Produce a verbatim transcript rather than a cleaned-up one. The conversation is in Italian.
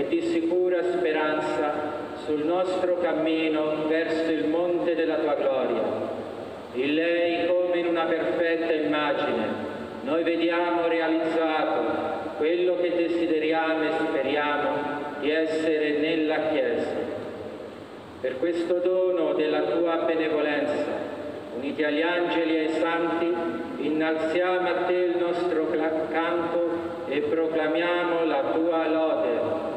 e di sicura speranza sul nostro cammino verso il monte della tua gloria. In lei, come in una perfetta immagine, noi vediamo realizzato quello che desideriamo e speriamo di essere nella Chiesa. Per questo dono della tua benevolenza, uniti agli angeli e ai santi, innalziamo a te il nostro canto e proclamiamo la tua lode.